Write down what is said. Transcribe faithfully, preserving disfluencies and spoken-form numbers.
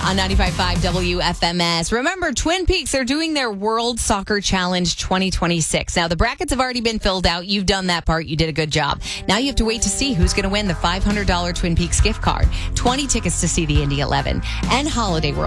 on ninety-five point five W F M S. Remember, Twin Peaks are doing their World Soccer Challenge twenty twenty-six. Now, the brackets have already been filled out. You've done that part. You did a good job. Now you have to wait to see who's going to win the five hundred dollars Twin Peaks gift card, twenty tickets to see the Indy eleven, and Holiday World